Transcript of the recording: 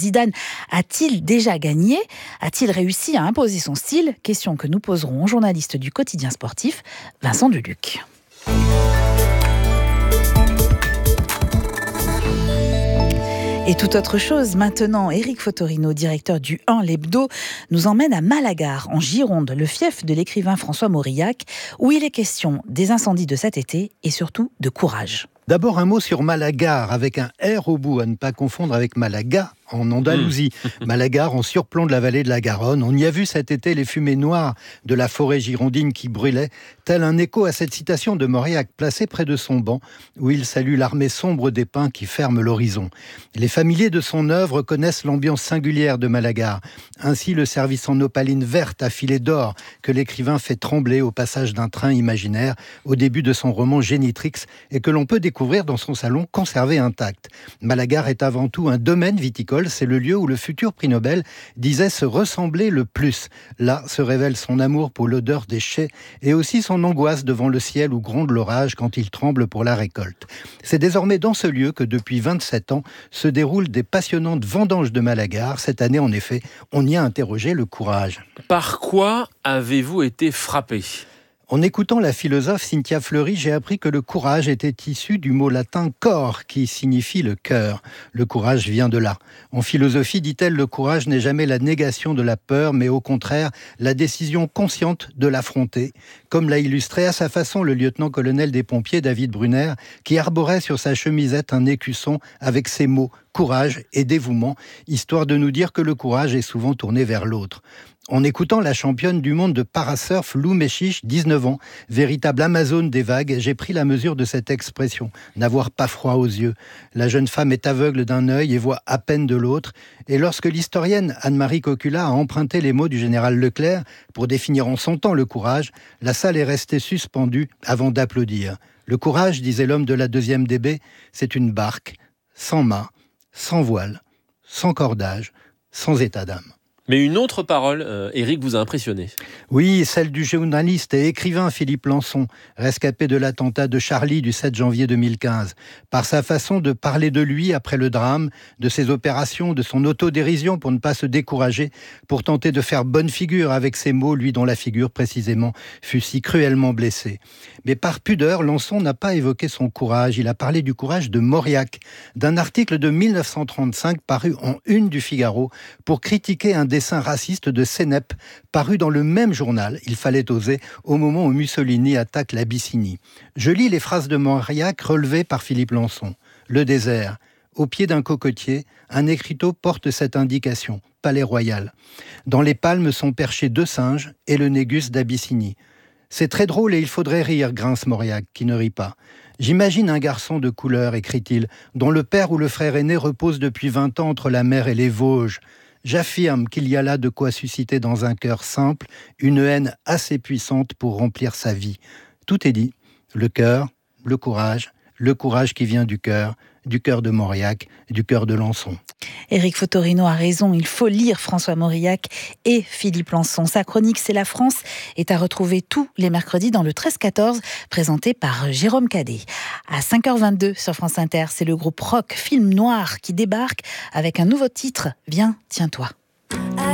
Zidane a-t-il déjà gagné ? A-t-il réussi à imposer son style ? Question que nous poserons au journaliste du quotidien sportif, Vincent Duluc. Et tout autre chose, maintenant, Éric Fotorino, directeur du 1 l'Hebdo, nous emmène à Malagar, en Gironde, le fief de l'écrivain François Mauriac, où il est question des incendies de cet été et surtout de courage. D'abord un mot sur Malagar, avec un R au bout, à ne pas confondre avec Malaga, en Andalousie. Malagar, en surplomb de la vallée de la Garonne. On y a vu cet été les fumées noires de la forêt girondine qui brûlait, tel un écho à cette citation de Mauriac, placée près de son banc, où il salue l'armée sombre des pins qui ferme l'horizon. Les familiers de son œuvre connaissent l'ambiance singulière de Malagar. Ainsi, le service en opaline verte à filet d'or que l'écrivain fait trembler au passage d'un train imaginaire au début de son roman Génitrix et que l'on peut découvrir dans son salon conservé intact. Malagar est avant tout un domaine viticole. C'est le lieu où le futur prix Nobel disait se ressembler le plus. Là se révèle son amour pour l'odeur des chais et aussi son angoisse devant le ciel où gronde l'orage quand il tremble pour la récolte. C'est désormais dans ce lieu que depuis 27 ans se déroulent des passionnantes vendanges de Malagar. Cette année, en effet, on y a interrogé le courage. Par quoi avez-vous été frappé ? En écoutant la philosophe Cynthia Fleury, j'ai appris que le courage était issu du mot latin cor, qui signifie le cœur. Le courage vient de là. En philosophie, dit-elle, le courage n'est jamais la négation de la peur, mais au contraire, la décision consciente de l'affronter. Comme l'a illustré à sa façon le lieutenant-colonel des pompiers David Brunner, qui arborait sur sa chemisette un écusson avec ces mots « courage » et « dévouement », histoire de nous dire que le courage est souvent tourné vers l'autre. En écoutant la championne du monde de parasurf Lou Mechiche, 19 ans, véritable amazone des vagues, j'ai pris la mesure de cette expression, n'avoir pas froid aux yeux. La jeune femme est aveugle d'un œil et voit à peine de l'autre. Et lorsque l'historienne Anne-Marie Cocula a emprunté les mots du général Leclerc pour définir en son temps le courage, la salle est restée suspendue avant d'applaudir. Le courage, disait l'homme de la 2e DB, c'est une barque, sans mât, sans voile, sans cordage, sans état d'âme. Mais une autre parole, Éric, vous a impressionné. Oui, celle du journaliste et écrivain Philippe Lançon, rescapé de l'attentat de Charlie du 7 janvier 2015. Par sa façon de parler de lui après le drame, de ses opérations, de son autodérision pour ne pas se décourager, pour tenter de faire bonne figure avec ces mots, lui dont la figure précisément fut si cruellement blessée. Mais par pudeur, Lançon n'a pas évoqué son courage. Il a parlé du courage de Mauriac, d'un article de 1935 paru en une du Figaro pour critiquer un dessin raciste de Sénep, paru dans le même journal, il fallait oser, au moment où Mussolini attaque l'Abyssinie. Je lis les phrases de Mauriac relevées par Philippe Lançon. Le désert. Au pied d'un cocotier, un écriteau porte cette indication, Palais Royal. Dans les palmes sont perchés 2 singes et le négus d'Abyssinie. C'est très drôle et il faudrait rire, grince Mauriac, qui ne rit pas. J'imagine un garçon de couleur, écrit-il, dont le père ou le frère aîné repose depuis 20 ans entre la mer et les Vosges. J'affirme qu'il y a là de quoi susciter dans un cœur simple une haine assez puissante pour remplir sa vie. Tout est dit. Le cœur, le courage qui vient du cœur de Mauriac, du cœur de Lançon. Éric Fotorino a raison, il faut lire François Mauriac et Philippe Lançon. Sa chronique C'est la France est à retrouver tous les mercredis dans le 13-14, présenté par Jérôme Cadet. À 5h22 sur France Inter, c'est le groupe rock Film Noir qui débarque avec un nouveau titre, Viens, tiens-toi.